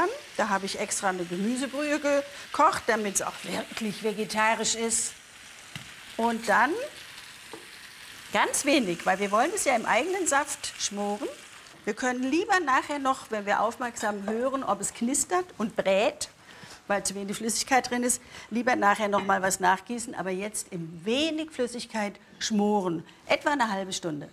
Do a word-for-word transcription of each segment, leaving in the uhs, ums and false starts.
dann. Da habe ich extra eine Gemüsebrühe gekocht, damit es auch wirklich vegetarisch ist. Und dann ganz wenig, weil wir wollen es ja im eigenen Saft schmoren. Wir können lieber nachher noch, wenn wir aufmerksam hören, ob es knistert und brät, weil zu wenig Flüssigkeit drin ist, lieber nachher noch mal was nachgießen. Aber jetzt im wenig Flüssigkeit schmoren. Etwa eine halbe Stunde.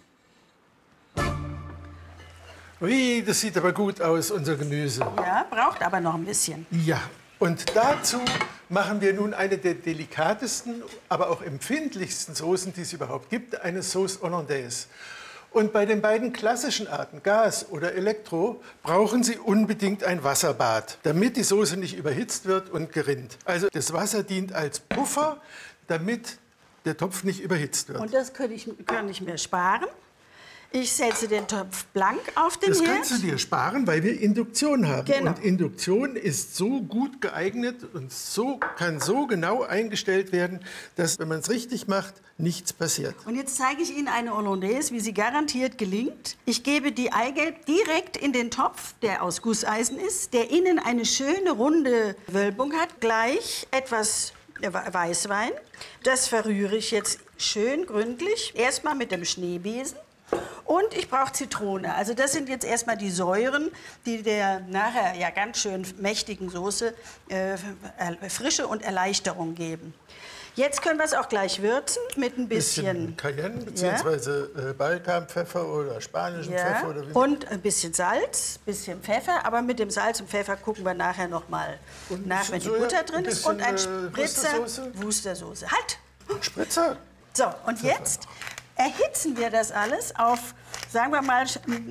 Ui, das sieht aber gut aus, unser Gemüse. Ja, braucht aber noch ein bisschen. Ja, und dazu machen wir nun eine der delikatesten, aber auch empfindlichsten Soßen, die es überhaupt gibt, eine Sauce Hollandaise. Und bei den beiden klassischen Arten, Gas oder Elektro, brauchen Sie unbedingt ein Wasserbad, damit die Soße nicht überhitzt wird und gerinnt. Also das Wasser dient als Puffer, damit der Topf nicht überhitzt wird. Und das könnte ich, kann ich mir sparen. Ich setze den Topf blank auf den Das Herd. kannst du dir sparen, weil wir Induktion haben. Genau. Und Induktion ist so gut geeignet und so, kann so genau eingestellt werden, dass, wenn man es richtig macht, nichts passiert. Und jetzt zeige ich Ihnen eine Hollandaise, wie sie garantiert gelingt. Ich gebe die Eigelb direkt in den Topf, der aus Gusseisen ist, der innen eine schöne runde Wölbung hat. Gleich etwas Weißwein. Das verrühre ich jetzt schön gründlich. Erstmal mit dem Schneebesen. Und ich brauche Zitrone. Also das sind jetzt erstmal die Säuren, die der nachher ja ganz schön mächtigen Soße äh, Frische und Erleichterung geben. Jetzt können wir es auch gleich würzen mit ein bisschen, bisschen Cayenne bzw. Ja. Balkanpfeffer oder spanischen ja. Pfeffer. Oder wie? Und ein bisschen Salz, ein bisschen Pfeffer. Aber mit dem Salz und Pfeffer gucken wir nachher noch mal nach, wenn die Soja, Butter drin ein ist. Und ein bisschen, äh, Spritzer Wustersoße. Wustersoße. Halt! Spritzer? So, und jetzt erhitzen wir das alles auf, sagen wir mal,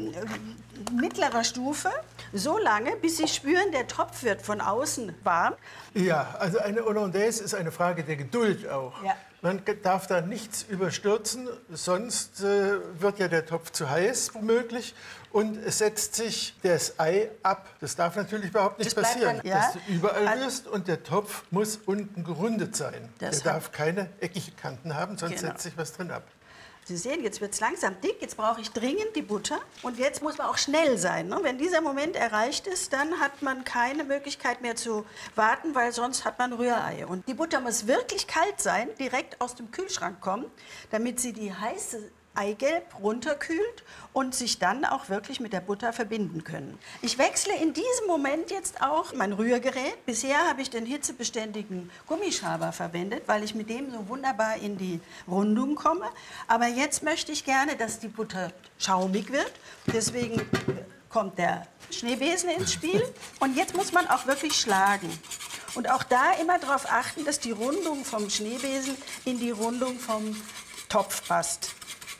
mittlerer Stufe, so lange, bis Sie spüren, der Topf wird von außen warm. Ja, also eine Hollandaise ist eine Frage der Geduld auch. Ja. Man darf da nichts überstürzen, sonst äh, wird ja der Topf zu heiß, womöglich. Und es setzt sich das Ei ab. Das darf natürlich überhaupt nicht Das bleibt passieren, dann- ja. dass du überall Also- rührst. Und der Topf muss unten gerundet sein. Das Der hat- darf keine eckigen Kanten haben, sonst Genau. setzt sich was drin ab. Sie sehen, jetzt wird es langsam dick, jetzt brauche ich dringend die Butter. Und jetzt muss man auch schnell sein. Ne? Wenn dieser Moment erreicht ist, dann hat man keine Möglichkeit mehr zu warten, weil sonst hat man Rührei. Und die Butter muss wirklich kalt sein, direkt aus dem Kühlschrank kommen, damit sie die heiße Eigelb runterkühlt und sich dann auch wirklich mit der Butter verbinden können. Ich wechsle in diesem Moment jetzt auch mein Rührgerät. Bisher habe ich den hitzebeständigen Gummischaber verwendet, weil ich mit dem so wunderbar in die Rundung komme. Aber jetzt möchte ich gerne, dass die Butter schaumig wird. Deswegen kommt der Schneebesen ins Spiel. Und jetzt muss man auch wirklich schlagen. Und auch da immer darauf achten, dass die Rundung vom Schneebesen in die Rundung vom Topf passt.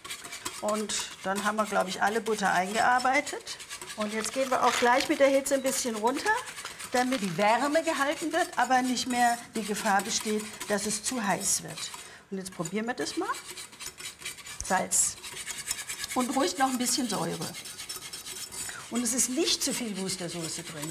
Und dann haben wir, glaube ich, alle Butter eingearbeitet. Und jetzt gehen wir auch gleich mit der Hitze ein bisschen runter, damit die Wärme gehalten wird, aber nicht mehr die Gefahr besteht, dass es zu heiß wird. Und jetzt probieren wir das mal. Salz. Und ruhig noch ein bisschen Säure. Und es ist nicht zu viel Wustersoße drin.